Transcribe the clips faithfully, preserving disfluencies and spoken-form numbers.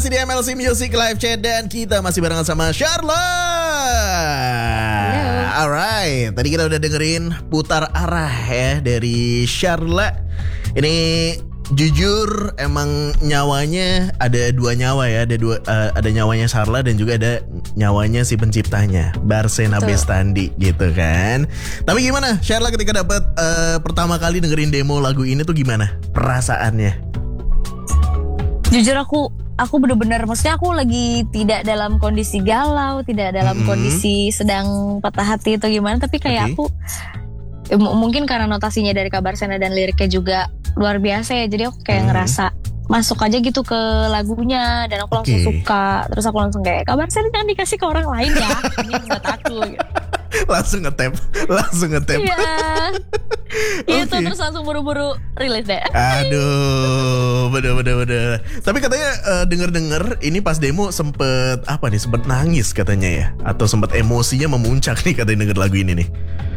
masih di M L C Music Live Chat dan kita masih barengan sama Charlotte. Alright, tadi kita udah dengerin putar arah ya dari Charlotte. Ini jujur emang nyawanya ada dua nyawa ya, ada dua uh, ada nyawanya Charlotte dan juga ada nyawanya si penciptanya Barsena Bestandi gitu kan. Tapi gimana Charlotte ketika dapat uh, pertama kali dengerin demo lagu ini tuh gimana perasaannya? Jujur aku aku bener-bener, maksudnya aku lagi tidak dalam kondisi galau, tidak dalam mm-hmm. kondisi sedang patah hati atau gimana, tapi kayak okay. aku ya, m- mungkin karena notasinya dari Kabarsena dan liriknya juga luar biasa ya, jadi aku kayak mm-hmm. ngerasa masuk aja gitu ke lagunya dan aku langsung okay. suka, terus aku langsung kayak Kabarsena jangan dikasih ke orang lain ya, ini buat aku gitu. Langsung nge-tap, langsung nge-tap. Iya. Okay. Itu terus langsung buru-buru rilis deh. Aduh, bener-bener. Tapi katanya uh, denger-denger ini pas demo sempet apa nih, sempet nangis katanya ya, atau sempet emosinya memuncak nih katanya denger lagu ini nih.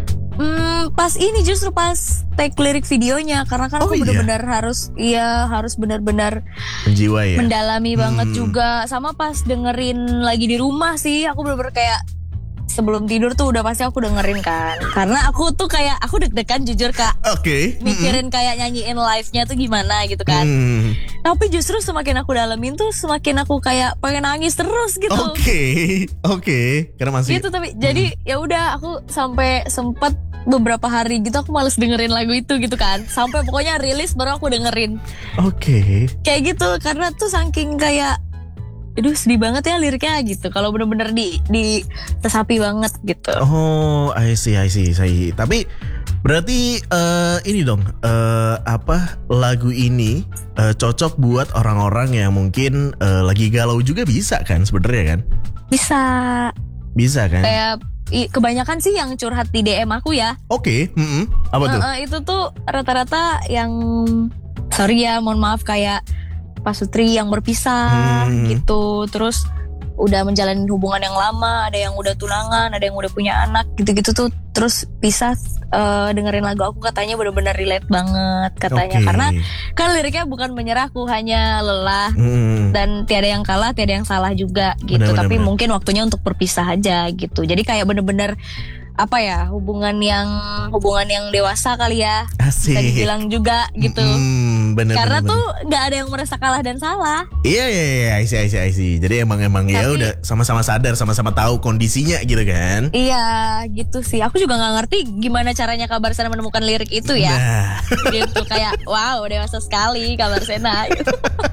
Hmm, pas ini justru pas take lirik videonya, karena kan oh, aku iya? benar-benar harus, iya harus benar-benar menjiwa ya, mendalami hmm. banget juga. Sama pas dengerin lagi di rumah sih, aku benar-benar kayak sebelum tidur tuh udah pasti aku dengerin kan, karena aku tuh kayak aku deg-degan jujur Kak. Oke. Okay. Mikirin mm-hmm. kayak nyanyiin live-nya tuh gimana gitu kan. Mm. Tapi justru semakin aku dalemin tuh semakin aku kayak pengen nangis terus gitu. Oke, okay. oke. Okay. Karena masih. Gitu tapi mm. jadi ya udah aku sampai sempet beberapa hari gitu aku males dengerin lagu itu gitu kan. Sampai pokoknya rilis baru aku dengerin. Oke. Okay. Kayak gitu karena tuh saking kayak aduh sedih banget ya liriknya gitu. Kalau bener-bener di di resapi banget gitu. Oh, I see, I see, I see. Tapi berarti uh, ini dong, uh, apa lagu ini uh, cocok buat orang-orang yang mungkin uh, lagi galau juga bisa kan sebenarnya kan? Bisa. Bisa kan? Kayak i, kebanyakan sih yang curhat di D M aku ya. Oke, okay. mm-hmm. Apa tuh? Uh, uh, itu tuh rata-rata yang sorry ya, mohon maaf kayak Pasutri yang berpisah hmm. gitu, terus udah menjalani hubungan yang lama, ada yang udah tunangan, ada yang udah punya anak, gitu-gitu tuh, terus pisah. Uh, dengerin lagu aku katanya benar-benar relate banget katanya, okay. karena kan liriknya bukan menyerahku, hanya lelah hmm. dan tiada yang kalah, tiada yang salah juga gitu, bener, tapi bener, mungkin bener. waktunya untuk berpisah aja gitu, jadi kayak bener-bener apa ya, hubungan yang hubungan yang dewasa kali ya. Asik. Bisa dibilang juga gitu. Mm, bener, Karena bener, tuh nggak ada yang merasa kalah dan salah. Iya iya iya, I see, I see, I see. Jadi emang emang Tapi, ya udah sama-sama sadar, sama-sama tahu kondisinya gitu kan. Iya gitu sih. Aku juga nggak ngerti gimana caranya Kabarsena menemukan lirik itu ya. Nah. Gitu kayak wow dewasa sekali Kabarsena. Gitu.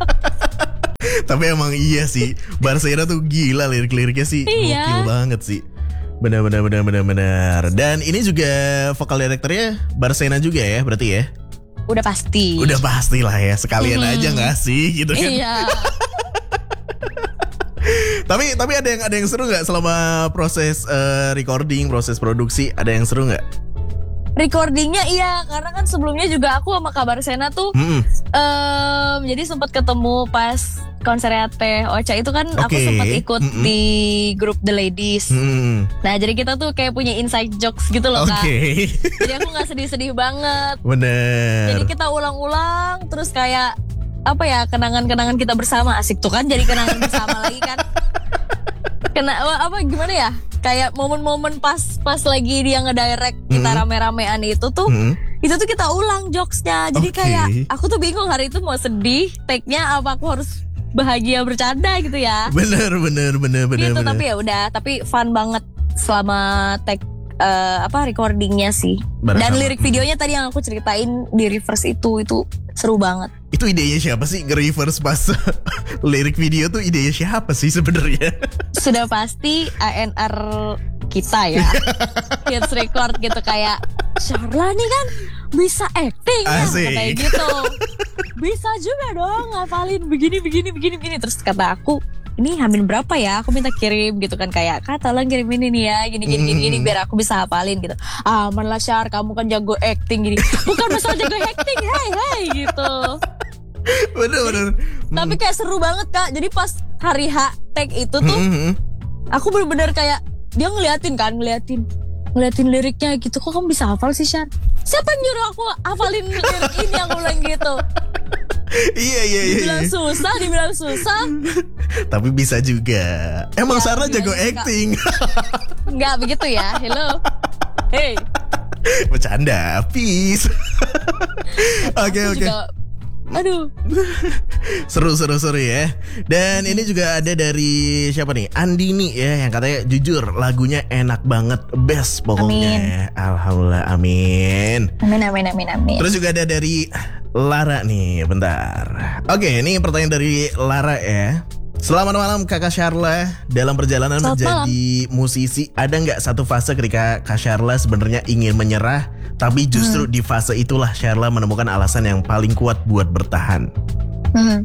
Tapi emang iya sih, Barsena tuh gila lirik-liriknya sih, iya. gokil banget sih. Benar benar benar benar benar. Dan ini juga vokal direkturnya Barsena juga ya, berarti ya? Udah pasti. Udah pasti lah ya, sekalian hmm. aja nggak sih, gitu kan? Iya. tapi tapi ada yang ada yang seru nggak selama proses uh, recording, proses produksi, ada yang seru nggak? Recordingnya iya, karena kan sebelumnya juga aku sama Kabarsena tuh mm-hmm. um, jadi sempat ketemu pas konsernya Teh Ocha itu kan, okay. aku sempat ikut mm-hmm. di grup The Ladies. Mm-hmm. Nah jadi kita tuh kayak punya inside jokes gitu loh okay. Kak. Jadi aku nggak sedih-sedih banget. Bener. Jadi kita ulang-ulang terus kayak apa ya, kenangan-kenangan kita bersama, asik tuh kan, jadi kenangan bersama lagi kan. Kena apa gimana ya? Kayak momen-momen pas pas lagi dia ngedirect kita hmm. rame-ramean itu tuh, hmm. itu tuh kita ulang jokesnya. Jadi okay. kayak aku tuh bingung hari itu mau sedih take-nya apa aku harus bahagia bercanda gitu ya. Bener bener bener bener. Gitu bener. Tapi ya udah, tapi fun banget selama take uh, apa recordingnya sih. Barang Dan sama. Lirik videonya tadi yang aku ceritain di reverse itu itu seru banget. Itu idenya siapa sih nge-reverse pas lirik video tuh, idenya siapa sih sebenarnya? Sudah pasti A N R kita ya. Hits record gitu kayak Charla nih kan bisa acting ya, kayak gitu. Bisa juga dong ngafalin begini begini begini begini. Terus kata aku, ini hamin berapa ya? Aku minta kirim gitu kan, kayak Kak tolong kirim ini nih ya, gini gini gini, gini biar aku bisa hafalin gitu. Aman lah Char, kamu kan jago acting gini. Bukan masalah jago acting, hey hey gitu. Bener-bener. Hmm. Tapi kayak seru banget Kak. Jadi pas hari H take itu tuh, hmm. aku bener-bener kayak dia ngeliatin kan, ngeliatin, ngeliatin liriknya gitu. Kok kamu bisa hafal sih Char? Siapa yang nyuruh aku hafalin lirik ini, yang ulang gitu? Iya iya iya. Dibilang susah, dibilang susah. Tapi bisa juga. Emang Ya, Sharla bilangnya jago suka. acting. Enggak begitu ya. Hello. Hey. Bercanda, peace. Oke Aku oke. juga- Aduh. Seru seru seru ya. Dan ini juga ada dari siapa nih? Andini ya yang katanya jujur lagunya enak banget, best pokoknya. Alhamdulillah, amin. Amin amin amin amin. Terus juga ada dari Lara nih, bentar. Oke, ini pertanyaan dari Lara ya. Selamat malam Kakak Sharla. Dalam perjalanan Selamat menjadi musisi, ada nggak satu fase ketika Kak Sharla sebenarnya ingin menyerah, tapi justru Hmm. di fase itulah Sharla menemukan alasan yang paling kuat buat bertahan? Hmm.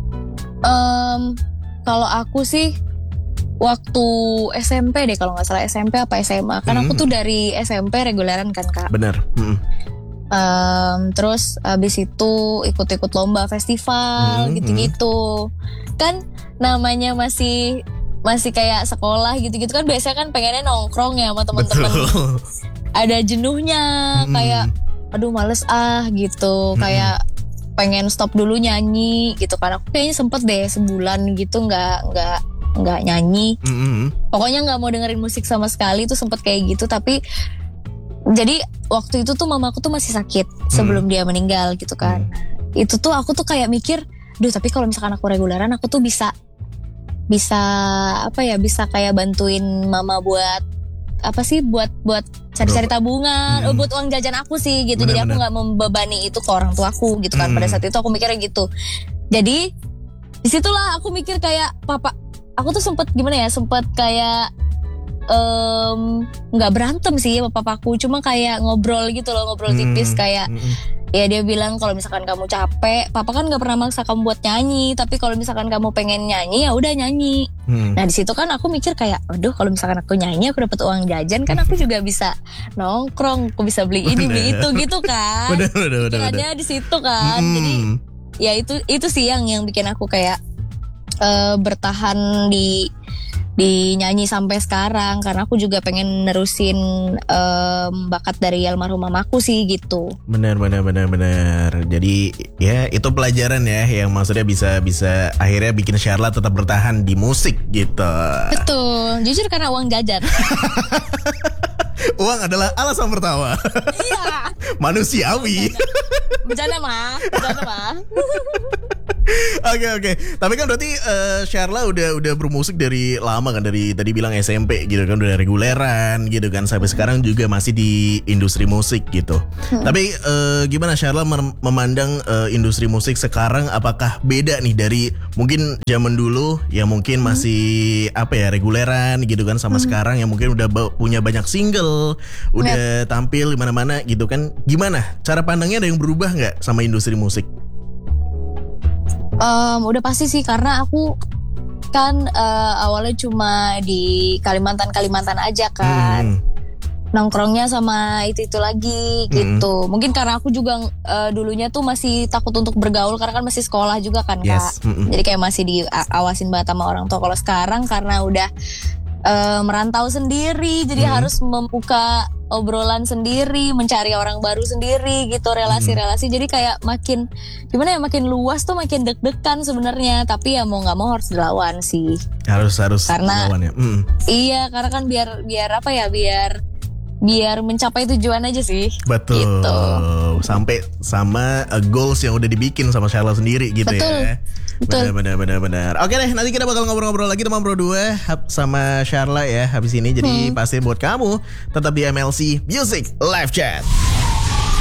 Em, kalau aku sih waktu S M P deh kalau nggak salah S M P apa S M A. Kan aku Hmm. tuh dari S M P reguleran kan Kak. Bener. Mm-mm. Em, terus abis itu ikut-ikut lomba festival Hmm, gitu-gitu. Kan namanya masih masih kayak sekolah gitu-gitu kan biasanya kan pengennya nongkrong ya sama teman-teman. Betul. Ada jenuhnya Mm-mm. kayak aduh males ah gitu. Mm-mm. Kayak pengen stop dulu nyanyi gitu kan. Aku kayaknya sempet deh sebulan gitu nggak nggak nggak nyanyi. Mm-mm. Pokoknya nggak mau dengerin musik sama sekali tuh sempet kayak gitu. Tapi jadi waktu itu tuh mamaku tuh masih sakit sebelum dia meninggal gitu kan. Itu tuh aku tuh kayak mikir, duh tapi kalau misalkan aku reguleran aku tuh bisa bisa apa ya bisa kayak bantuin mama buat apa sih buat buat cari-cari tabungan, Hmm. oh, buat uang jajan aku sih gitu. Jadi aku Bener-bener. nggak membebani itu ke orang tuaku gitu kan. Hmm. Pada saat itu aku mikirnya gitu. Jadi disitulah aku mikir kayak papa, aku tuh sempet gimana ya, sempet kayak em, nggak berantem sih sama papaku, cuma kayak ngobrol gitu loh, ngobrol tipis Hmm. kayak Mm-mm. ya dia bilang kalau misalkan kamu capek, papa kan nggak pernah maksa kamu buat nyanyi, tapi kalau misalkan kamu pengen nyanyi ya udah nyanyi. Hmm. Nah di situ kan aku mikir kayak, aduh kalau misalkan aku nyanyi aku dapat uang jajan kan aku juga bisa nongkrong, aku bisa beli ini beli itu gitu kan. Bener bener bener. bener. Pikirannya di situ kan, Mm-mm. jadi ya itu itu sih yang yang bikin aku kayak eh, bertahan di di nyanyi sampai sekarang karena aku juga pengen nerusin em, bakat dari almarhum mamaku sih gitu. Benar benar benar benar. Jadi ya itu pelajaran ya yang maksudnya bisa bisa akhirnya bikin Sharla tetap bertahan di musik gitu. Betul, jujur karena uang jajan. Uang adalah alasan pertama. Iya, Manusiawi. bercanda mah, bercanda mah. Oke oke. Tapi kan berarti eh, Sharla udah udah bermusik dari lama kan, dari tadi bilang S M P gitu kan, udah reguleran gitu kan, sampai sekarang juga masih di industri musik gitu. Tapi eh, gimana Sharla mem- memandang eh, industri musik sekarang? Apakah beda nih dari mungkin zaman dulu yang mungkin masih apa ya reguleran gitu kan, sama sekarang yang mungkin udah ba- punya banyak single, udah tampil di mana-mana gitu kan? Gimana? Cara pandangnya ada yang berubah nggak sama industri musik? Em, udah pasti sih karena aku kan eh, awalnya cuma di Kalimantan Kalimantan aja kan. Hmm. Nongkrongnya sama itu itu lagi gitu. Mungkin karena aku juga eh, dulunya tuh masih takut untuk bergaul karena kan masih sekolah juga kan Kak. Yes. Mm-mm. Jadi kayak masih diawasin banget sama orang tua. Kalau sekarang karena udah eh, merantau sendiri, jadi Hmm. harus membuka obrolan sendiri, mencari orang baru sendiri gitu, relasi-relasi. Jadi kayak makin gimana ya, makin luas tuh makin deg-degan sebenarnya. Tapi ya mau nggak mau harus dilawan sih. Harus harus Karena- lawan ya. Mm. Iya, karena kan biar biar apa ya, biar biar mencapai tujuan aja sih. Betul. Gitu. Sampai sama uh, goals yang udah dibikin sama Sharla sendiri gitu Betul. ya. Betul. Benar benar benar benar. Oke deh, nanti kita bakal ngobrol-ngobrol lagi teman Pro dua hab- sama Sharla ya habis ini. Jadi Hmm. pasti buat kamu tetap di M L C Music Live Chat.